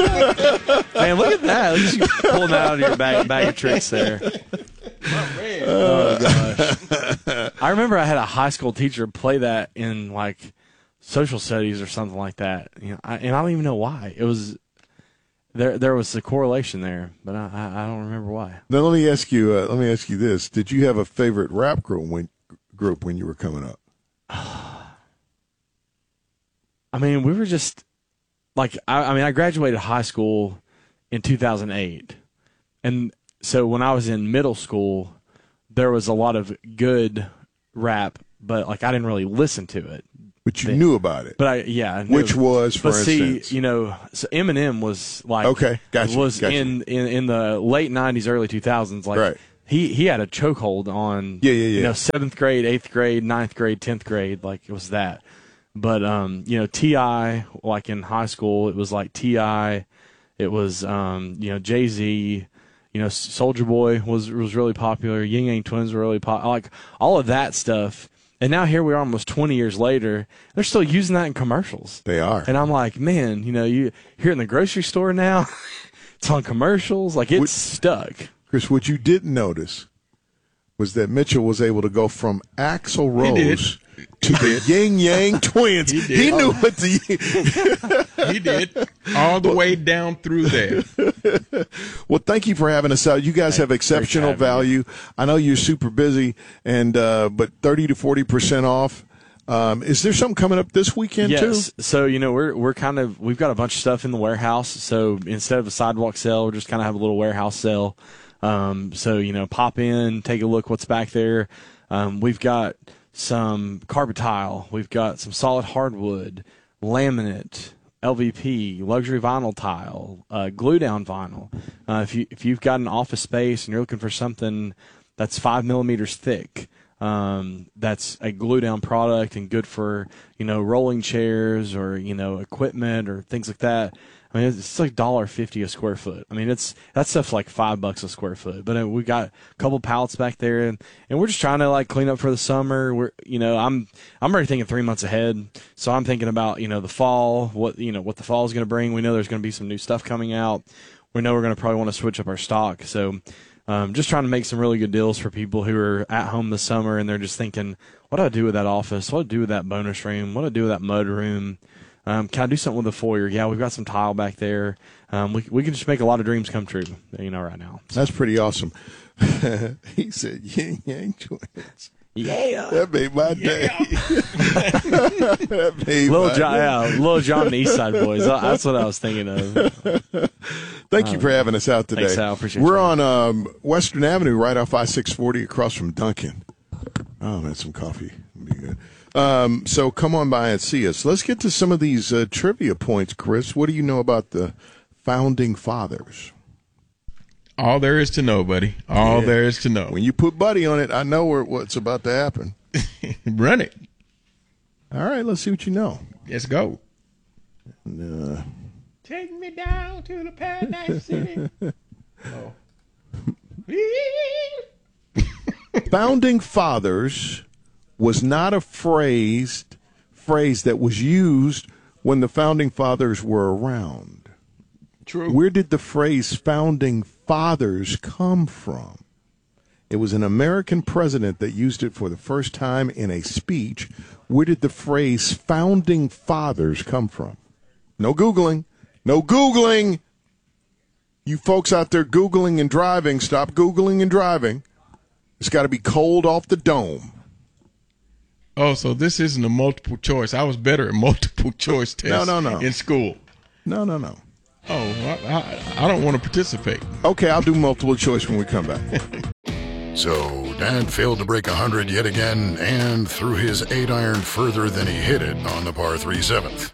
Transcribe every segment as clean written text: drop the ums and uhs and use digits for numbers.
Man, look at that. Look at you pulling that out of your bag of tricks there. Oh, gosh. I remember I had a high school teacher play that in, like, social studies or something like that. You know, and I don't even know why. It was there was a correlation there, but I don't remember why. Now let me ask you this: did you have a favorite rap group when you were coming up? I mean, we were just like I graduated high school in 2008, and so when I was in middle school, there was a lot of good rap, but like I didn't really listen to it. But you knew about it. But I knew. Which was, for instance. See, so Eminem was like, okay, gotcha. In the late 90s, early 2000s. Like, right. He had a chokehold on, seventh grade, eighth grade, ninth grade, 10th grade. Like, it was that. But, T.I., like in high school, it was like T.I., it was, Jay-Z, Soulja Boy was really popular. Ying Yang Twins were really popular. Like, all of that stuff. And now here we are almost 20 years later. They're still using that in commercials. They are. And I'm like, man, you're in the grocery store now. It's on commercials. Like, it's stuck. Chris, what you didn't notice was that Mitchell was able to go from Axl Rose to the Ying Yang Twins. He knew what to He did. All the way down through there. Well, thank you for having us out. You guys have exceptional value. I know you're super busy, and but 30 to 40% off. Is there something coming up this weekend too? Yes. So we've got a bunch of stuff in the warehouse. So instead of a sidewalk sale, we're just kind of have a little warehouse sale. So pop in, take a look what's back there. We've got some carpet tile. We've got some solid hardwood, laminate, LVP, luxury vinyl tile, glue down vinyl. If you've got an office space and you're looking for something that's 5 millimeters thick, that's a glue down product and good for rolling chairs or equipment or things like that. I mean, it's like $1.50 a square foot. I mean, that stuff's like $5 a square foot. But we got a couple pallets back there, and we're just trying to like clean up for the summer. I'm already thinking 3 months ahead, so I'm thinking about the fall, what the fall is going to bring. We know there's going to be some new stuff coming out. We know we're going to probably want to switch up our stock. So just trying to make some really good deals for people who are at home this summer and they're just thinking, what do I do with that office? What do I do with that bonus room? What do I do with that mud room? Can I do something with the foyer? Yeah, we've got some tile back there. We can just make a lot of dreams come true, right now. So. That's pretty awesome. He said, Ying Yang Twins. Yeah. That made my day. That made Little John and the East Side Boys. That's what I was thinking of. Thank you for having us out today. Thanks, Al. Appreciate We're on Western Avenue right off I-640 across from Dunkin'. Oh, man, some coffee would be good. So come on by and see us. Let's get to some of these trivia points, Chris. What do you know about the Founding Fathers? All there is to know, buddy. All there is to know. When you put Buddy on it, I know what's about to happen. Run it. All right, let's see what you know. Let's go. Take me down to the Paradise City. Founding Fathers was not a phrase that was used when the Founding Fathers were around. True. Where did the phrase Founding Fathers come from? It was an American president that used it for the first time in a speech. Where did the phrase Founding Fathers come from? No Googling. No Googling. You folks out there Googling and driving, stop Googling and driving. It's got to be cold off the dome. Oh, so this isn't a multiple choice. I was better at multiple choice tests in school. No. Oh, I don't want to participate. Okay, I'll do multiple choice when we come back. So, Dad failed to break 100 yet again and threw his 8-iron further than he hit it on the par 3 7th.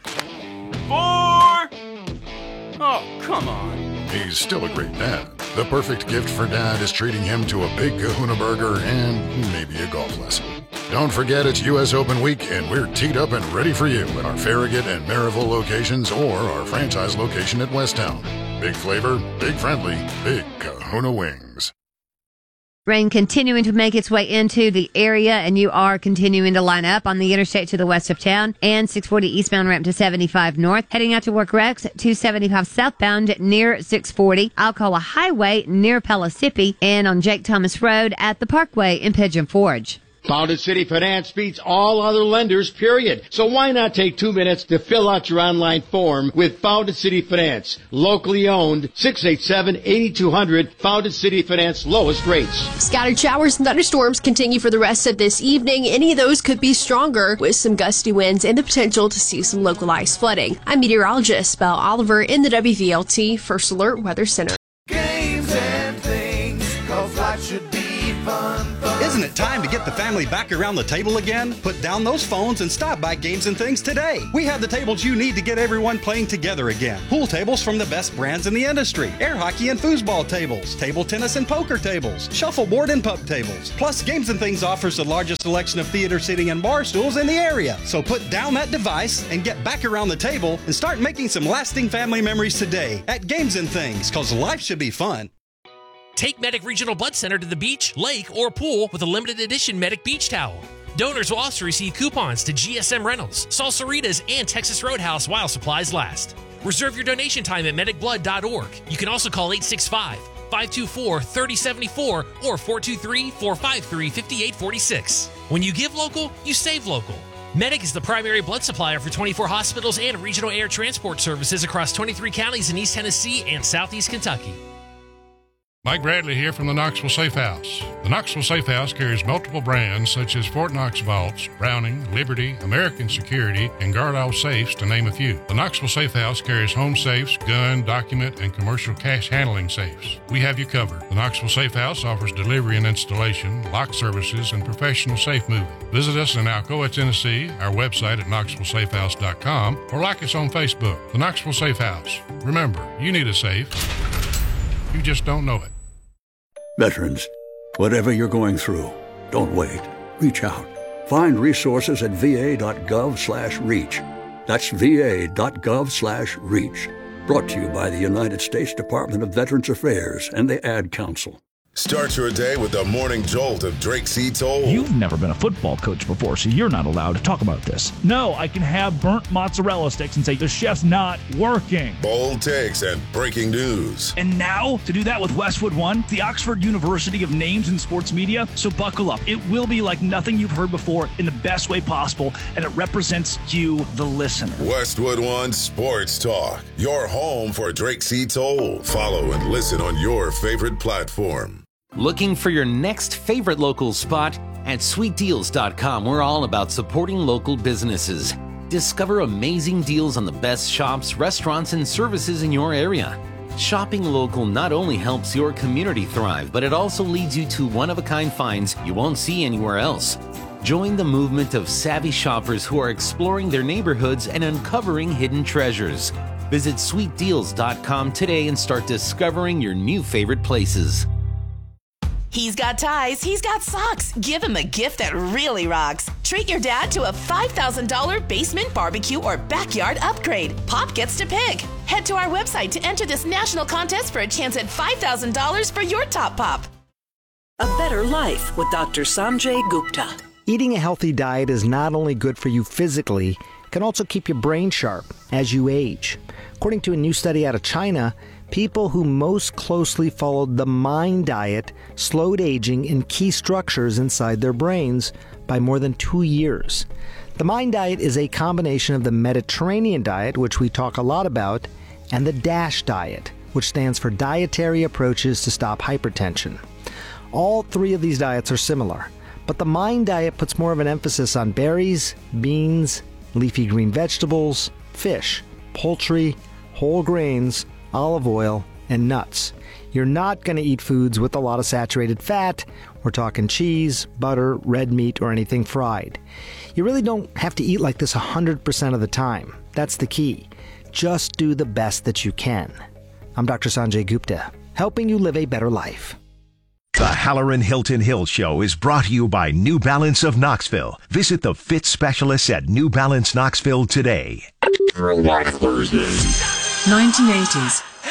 4! Oh, come on. He's still a great dad. The perfect gift for Dad is treating him to a big kahuna burger and maybe a golf lesson. Don't forget it's U.S. Open week, and we're teed up and ready for you at our Farragut and Maryville locations or our franchise location at Westtown. Big flavor, big friendly, big kahuna wings. Rain continuing to make its way into the area, and you are continuing to line up on the interstate to the west of town and 640 eastbound ramp to 75 north. Heading out to work Rex, 275 southbound near 640. Alcoa Highway near Pellissippi, and on Jake Thomas Road at the Parkway in Pigeon Forge. Founded City Finance beats all other lenders, period. So why not take 2 minutes to fill out your online form with Founded City Finance? Locally owned, 687-8200, Founded City Finance, lowest rates. Scattered showers and thunderstorms continue for the rest of this evening. Any of those could be stronger with some gusty winds and the potential to see some localized flooding. I'm meteorologist Belle Oliver in the WVLT First Alert Weather Center. Games and things, 'cause life should be fun. Isn't it time to get the family back around the table again? Put down those phones and stop by Games and Things today. We have the tables you need to get everyone playing together again. Pool tables from the best brands in the industry. Air hockey and foosball tables. Table tennis and poker tables. Shuffleboard and puck tables. Plus, Games and Things offers the largest selection of theater seating and bar stools in the area. So put down that device and get back around the table and start making some lasting family memories today at Games and Things, because life should be fun. Take Medic Regional Blood Center to the beach, lake, or pool with a limited edition Medic Beach Towel. Donors will also receive coupons to GSM Rentals, Salsaritas, and Texas Roadhouse while supplies last. Reserve your donation time at medicblood.org. You can also call 865-524-3074 or 423-453-5846. When you give local, you save local. Medic is the primary blood supplier for 24 hospitals and regional air transport services across 23 counties in East Tennessee and Southeast Kentucky. Mike Bradley here from the Knoxville Safe House. The Knoxville Safe House carries multiple brands such as Fort Knox Vaults, Browning, Liberty, American Security, and Guardall Safes, to name a few. The Knoxville Safe House carries home safes, gun, document, and commercial cash handling safes. We have you covered. The Knoxville Safe House offers delivery and installation, lock services, and professional safe moving. Visit us in Alcoa, Tennessee, our website at knoxvillesafehouse.com, or like us on Facebook. The Knoxville Safe House. Remember, you need a safe. You just don't know it. Veterans, whatever you're going through, don't wait. Reach out. Find resources at va.gov/reach. That's va.gov/reach. Brought to you by the United States Department of Veterans Affairs and the Ad Council. Start your day with the morning jolt of Drake C. Toll. You've never been a football coach before, so you're not allowed to talk about this. No, I can have burnt mozzarella sticks and say the chef's not working. Bold takes and breaking news. And now, to do that with Westwood One, the Oxford University of Names in Sports Media. So buckle up. It will be like nothing you've heard before in the best way possible, and it represents you, the listener. Westwood One Sports Talk, your home for Drake C. Toll. Follow and listen on your favorite platform. Looking for your next favorite local spot? At sweetdeals.com, we're all about supporting local businesses. Discover amazing deals on the best shops, restaurants, and services in your area. Shopping local not only helps your community thrive, but it also leads you to one-of-a-kind finds you won't see anywhere else. Join the movement of savvy shoppers who are exploring their neighborhoods and uncovering hidden treasures. Visit sweetdeals.com today and start discovering your new favorite places. He's got ties, he's got socks. Give him a gift that really rocks. Treat your dad to a $5,000 basement barbecue or backyard upgrade. Pop gets to pick. Head to our website to enter this national contest for a chance at $5,000 for your top pop. A better life with Dr. Sanjay Gupta. Eating a healthy diet is not only good for you physically, it can also keep your brain sharp as you age. According to a new study out of China, people who most closely followed the MIND diet slowed aging in key structures inside their brains by more than 2 years. The MIND diet is a combination of the Mediterranean diet, which we talk a lot about, and the DASH diet, which stands for Dietary Approaches to Stop Hypertension. All three of these diets are similar, but the MIND diet puts more of an emphasis on berries, beans, leafy green vegetables, fish, poultry, whole grains, olive oil, and nuts. You're not going to eat foods with a lot of saturated fat. We're talking cheese, butter, red meat, or anything fried. You really don't have to eat like this 100% of the time. That's the key. Just do the best that you can. I'm Dr. Sanjay Gupta, helping you live a better life. The Halloran Hilton Hill Show is brought to you by New Balance of Knoxville. Visit the fit specialists at New Balance Knoxville today. Throwback Thursday. 1980s.